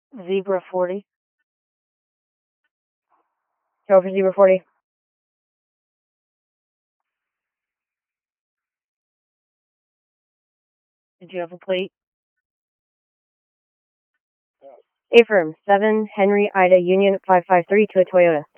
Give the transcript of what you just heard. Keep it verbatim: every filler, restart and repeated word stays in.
Zebra forty. Go for Zebra forty. Did you have a plate? Affirm, seven Henry Ida Union five five three to a Toyota.